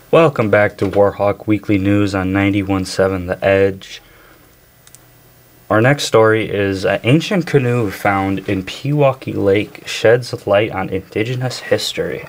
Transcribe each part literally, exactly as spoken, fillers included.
Welcome back to Warhawk Weekly News on ninety-one point seven The Edge. Our next story is an ancient canoe found in Pewaukee Lake sheds light on indigenous history.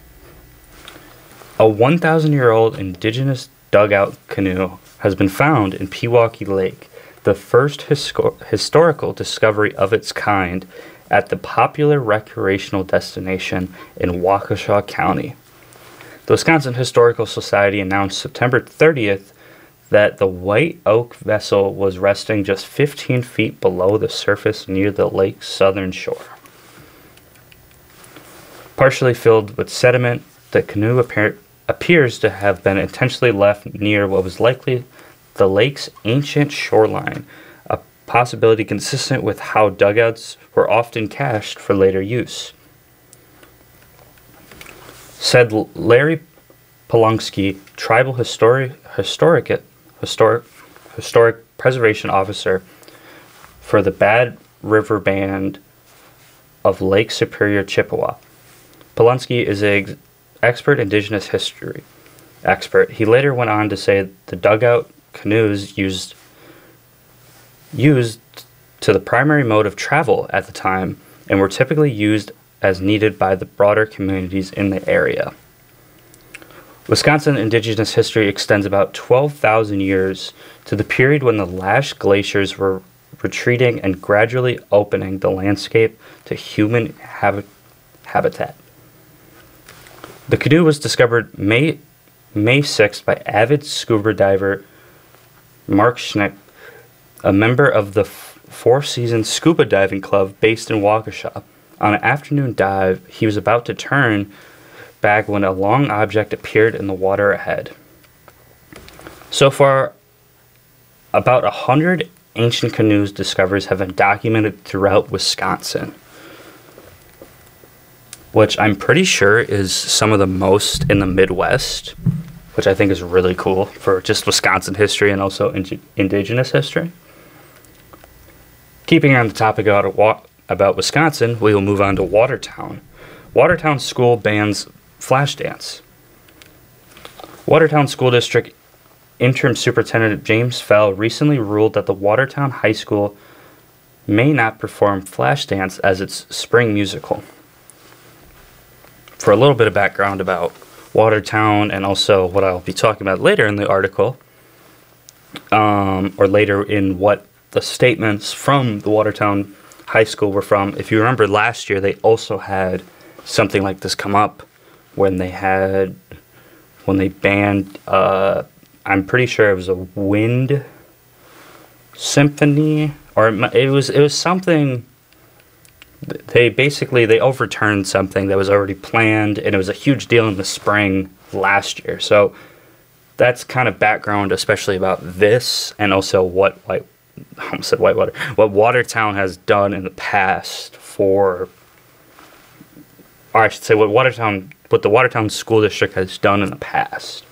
A one thousand year old indigenous dugout canoe has been found in Pewaukee Lake, the first hisco- historical discovery of its kind at the popular recreational destination in Waukesha County. The Wisconsin Historical Society announced September thirtieth that the white oak vessel was resting just fifteen feet below the surface near the lake's southern shore. Partially filled with sediment, the canoe appear- appears to have been intentionally left near what was likely the lake's ancient shoreline, a possibility consistent with how dugouts were often cached for later use. Said Larry Polonsky, tribal historic, historic, historic, historic preservation officer for the Bad River Band of Lake Superior, Chippewa. Polonsky is an expert indigenous history expert. He later went on to say the dugout canoes used used to the primary mode of travel at the time and were typically used as needed by the broader communities in the area. Wisconsin indigenous history extends about twelve thousand years to the period when the Lash glaciers were retreating and gradually opening the landscape to human hab- habitat. The canoe was discovered May May sixth by avid scuba diver Mark Schnick, a member of the F- Four Seasons Scuba Diving Club based in Waukesha. On an afternoon dive, he was about to turn back when a long object appeared in the water ahead. So far, about a hundred ancient canoes discoveries have been documented throughout Wisconsin, which I'm pretty sure is some of the most in the Midwest, which I think is really cool for just Wisconsin history and also in- indigenous history. Keeping on the topic about wa- about Wisconsin, we will move on to Watertown. Watertown School bans flash dance. Watertown School District Interim Superintendent James Fell recently ruled that the Watertown High School may not perform flash dance as its spring musical. For a little bit of background about Watertown and also what I'll be talking about later in the article, um, or later in what the statements from the Watertown High School were from. If you remember last year, they also had something like this come up when they had, when they banned, uh, I'm pretty sure it was a wind symphony, or it was, it was something, they basically, they overturned something that was already planned, and it was a huge deal in the spring last year. So that's kind of background, especially about this, and also what, like, I almost said Whitewater, what Watertown has done in the past for, or I should say what Watertown, what the Watertown School District has done in the past.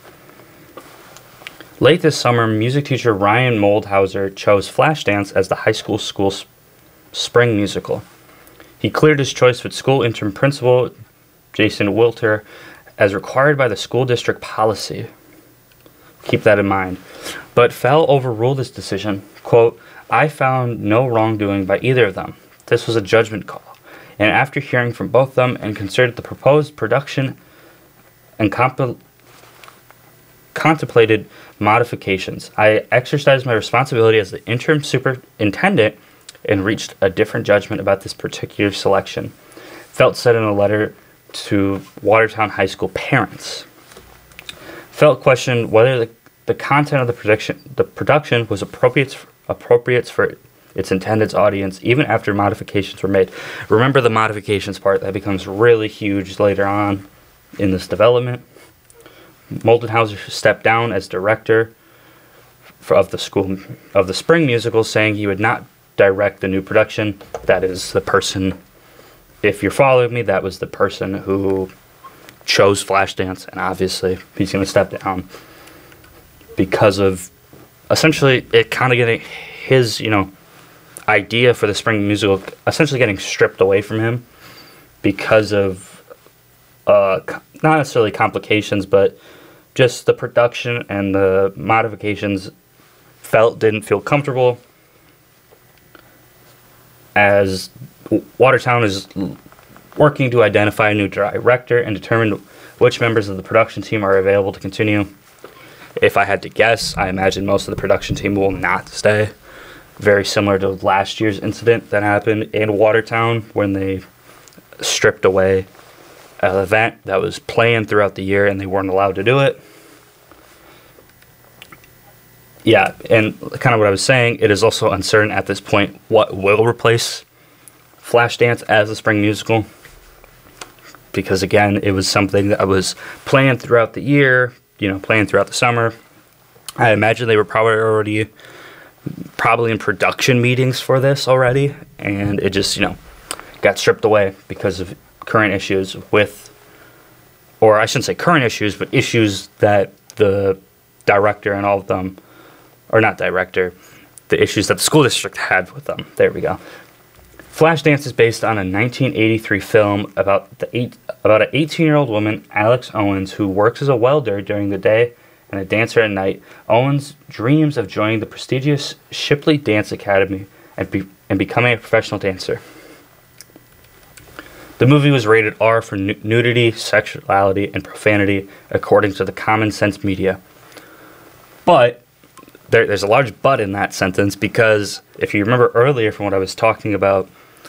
Late this summer, music teacher Ryan Moldhauser chose Flashdance as the high school school's spring musical. He cleared his choice with school interim principal Jason Wilter as required by the school district policy. Keep that in mind. But Fell overruled his decision. Quote, I found no wrongdoing by either of them. This was a judgment call. And after hearing from both of them and considered the proposed production and comp- contemplated modifications, I exercised my responsibility as the interim superintendent and reached a different judgment about this particular selection. Felt said in a letter to Watertown High School parents. Felt questioned whether the, the content of the production the production was appropriate appropriate for its intended audience, even after modifications were made. Remember the modifications part that becomes really huge later on in this development. Moldenhauser stepped down as director for, of the school of the spring musical, saying he would not direct the new production. That is the person, if you're following me, that was the person who chose Flashdance, and obviously he's going to step down because of essentially it kind of getting his, you know, idea for the spring musical essentially getting stripped away from him because of uh, not necessarily complications, but just the production and the modifications felt didn't feel comfortable, as Watertown is working to identify a new director and determine which members of the production team are available to continue. If I had to guess, I imagine most of the production team will not stay. Very similar to last year's incident that happened in Watertown when they stripped away an event that was planned throughout the year and they weren't allowed to do it. Yeah, and kind of what I was saying, it is also uncertain at this point what will replace Flashdance as a spring musical. Because again, it was something that was planned throughout the year, you know, planned throughout the summer. I imagine they were probably already, probably in production meetings for this already, and it just, you know, got stripped away because of current issues with, or I shouldn't say current issues, but issues that the director and all of them, or not director, the issues that the school district had with them. There we go. Flashdance is based on a nineteen eighty-three film about the eight, about an eighteen-year-old woman, Alex Owens, who works as a welder during the day and a dancer at night. Owens dreams of joining the prestigious Shipley Dance Academy and, be, and becoming a professional dancer. The movie was rated R for nu- nudity, sexuality, and profanity, according to the Common Sense media. But there, there's a large but in that sentence, because if you remember earlier from what I was talking about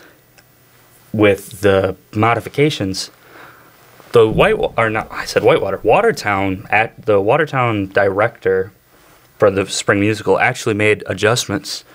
with the modifications, the White or not I said Whitewater Watertown at the Watertown director for the spring musical actually made adjustments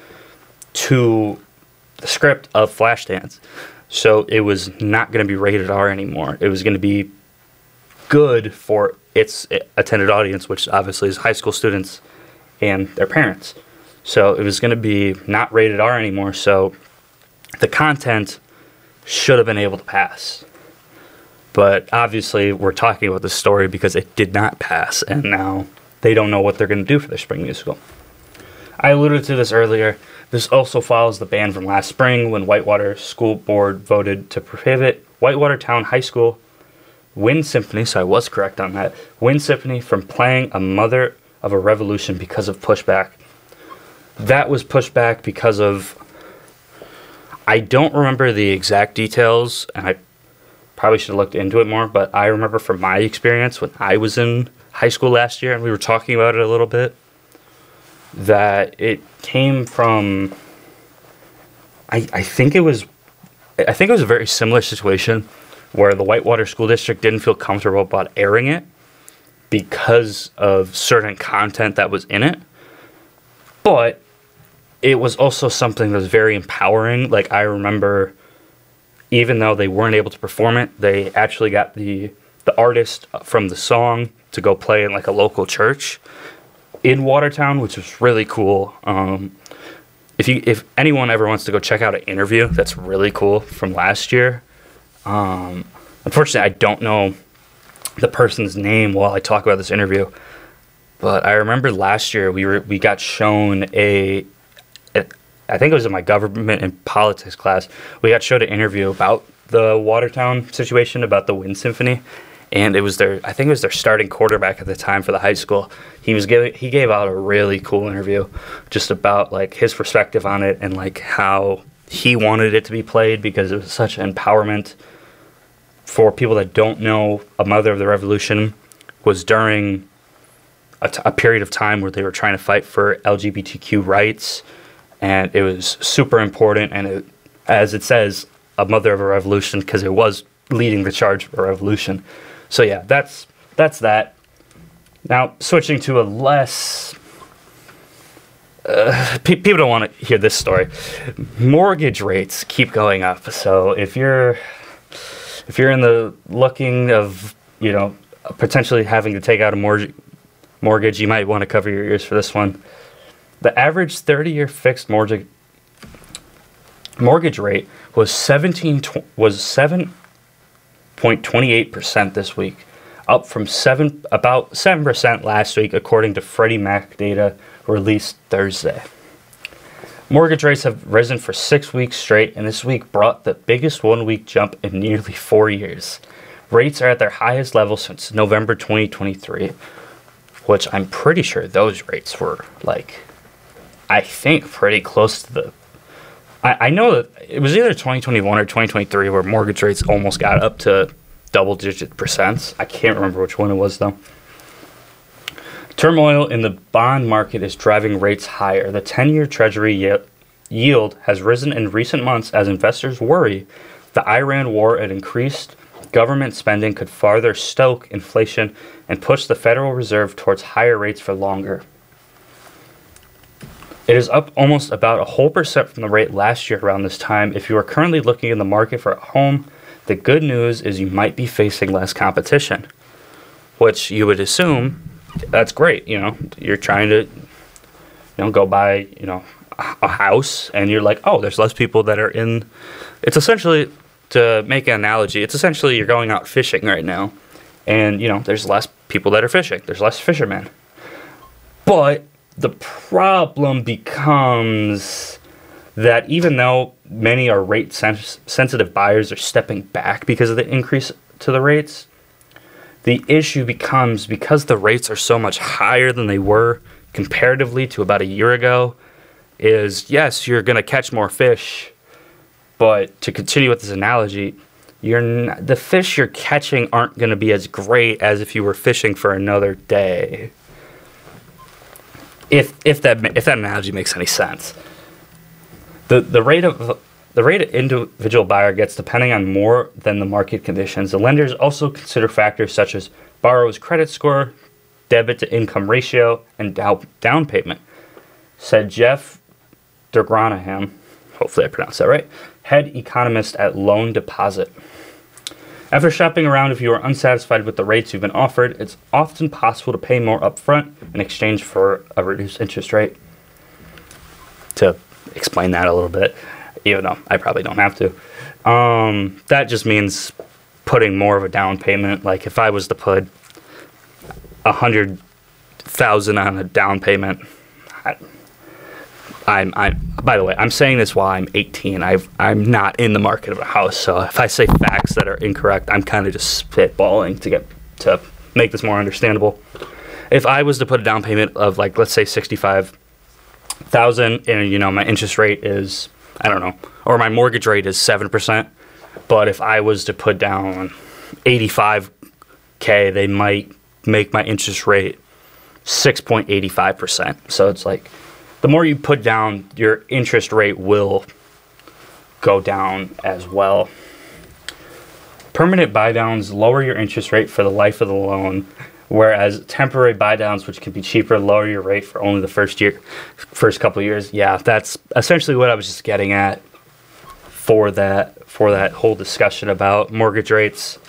to the script of Flashdance. So it was not going to be rated R anymore. It was going to be good for its intended audience, which obviously is high school students and their parents. So it was going to be not rated R anymore. So the content should have been able to pass. But obviously we're talking about this story because it did not pass, and now they don't know what they're going to do for their spring musical. I alluded to this earlier. This also follows the ban from last spring when Whitewater School Board voted to prohibit Whitewater Town High School Wind Symphony, so I was correct on that, Wind Symphony from playing A Mother of a Revolution because of pushback. That was pushback because of, I don't remember the exact details, and I probably should have looked into it more, but I remember from my experience when I was in high school last year, and we were talking about it a little bit, that it came from, I, I think it was, I think it was a very similar situation where the Whitewater School District didn't feel comfortable about airing it because of certain content that was in it. But it was also something that was very empowering. Like, I remember, even though they weren't able to perform it, they actually got the the artist from the song to go play in like a local church in Watertown, which was really cool. Um, if you if anyone ever wants to go check out an interview that's really cool from last year, um, unfortunately I don't know the person's name while I talk about this interview, but I remember last year we were we got shown a, a I think it was in my government and politics class, we got showed an interview about the Watertown situation, about the Wind Symphony. And it was their, I think it was their starting quarterback at the time for the high school. He was giving, he gave out a really cool interview just about like his perspective on it and like how he wanted it to be played, because it was such empowerment. For people that don't know, A Mother of the Revolution was during a, t- a period of time where they were trying to fight for L G B T Q rights, and it was super important. And it, as it says, a mother of a revolution, because it was leading the charge of a revolution. So yeah, that's that's that. Now, switching to a less... Uh, pe- people don't want to hear this story. Mortgage rates keep going up. So if you're if you're in the looking of, you know, potentially having to take out a mortgage, mortgage, you might want to cover your ears for this one. The average thirty-year fixed mortgage mortgage rate was seventeen was seven point two eight percent this week, up from seven about seven percent last week, according to Freddie Mac data released Thursday. Mortgage rates have risen for six weeks straight, and this week brought the biggest one-week jump in nearly four years. Rates are at their highest level since November twenty twenty-three, which I'm pretty sure those rates were like, I think pretty close to the, I, I know that it was either twenty twenty-one or twenty twenty-three where mortgage rates almost got up to double digit percents. I can't remember which one it was though. Turmoil in the bond market is driving rates higher. The ten-year Treasury ye- yield has risen in recent months as investors worry the Iran war and increased government spending could further stoke inflation and push the Federal Reserve towards higher rates for longer. It is up almost about a whole percent from the rate last year around this time. If you are currently looking in the market for a home, the good news is you might be facing less competition, which you would assume that's great. You know, you're trying to, you know, go buy, you know, a house and you're like, oh, there's less people that are in. It's essentially, to make an analogy, it's essentially you're going out fishing right now and, you know, there's less people that are fishing. There's less fishermen. But the problem becomes that even though many are rate sens- sensitive buyers are stepping back because of the increase to the rates, the issue becomes because the rates are so much higher than they were comparatively to about a year ago, is yes, you're going to catch more fish, but to continue with this analogy, you're not, the fish you're catching aren't going to be as great as if you were fishing for another day. If if that if that analogy makes any sense. The the rate of the rate an individual buyer gets depending on more than the market conditions. The lenders also consider factors such as borrower's credit score, debit to income ratio, and down down payment, said Jeff DeGranaham, hopefully I pronounced that right, head economist at Loan Deposit. After shopping around, if you are unsatisfied with the rates you've been offered, it's often possible to pay more upfront in exchange for a reduced interest rate. To explain that a little bit, even though I probably don't have to, um, that just means putting more of a down payment. Like if I was to put a hundred thousand on a down payment, I, I'm, I'm, by the way, I'm saying this while I'm eighteen. I've, I'm not in the market of a house, so if I say facts that are incorrect, I'm kind of just spitballing to get to make this more understandable. If I was to put a down payment of like, let's say sixty-five thousand, and you know my interest rate is, I don't know, or my mortgage rate is seven percent, but if I was to put down eighty-five K, they might make my interest rate six point eight five percent. So it's like, the more you put down, your interest rate will go down as well. Permanent buy-downs lower your interest rate for the life of the loan, whereas temporary buy-downs, which can be cheaper, lower your rate for only the first year, first couple of years. Yeah, that's essentially what I was just getting at for that for that whole discussion about mortgage rates.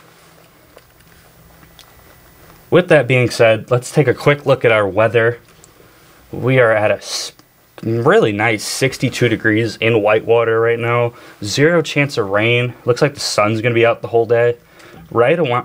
With that being said, let's take a quick look at our weather. We are at a really nice sixty-two degrees in Whitewater right now. Zero chance of rain. Looks like the sun's going to be out the whole day. Right, awa-